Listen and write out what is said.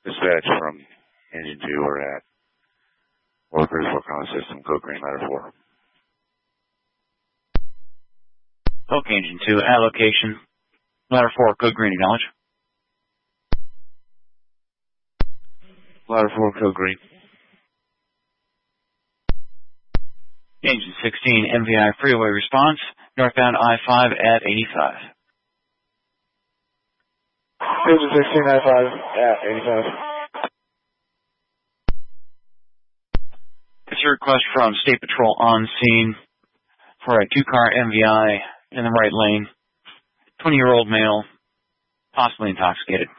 Dispatch from Engine 2 are at Workers Work on the System, Code Green, Ladder 4. Okay, Engine 2, at location, Ladder 4, Code Green, acknowledge. Ladder 4, Code Green. Engine 16, MVI freeway response, northbound I-5 at 85. Engine 16, I-5 at 85. It's a request from State Patrol on scene for a two-car MVI in the right lane. 20-year-old male, possibly intoxicated.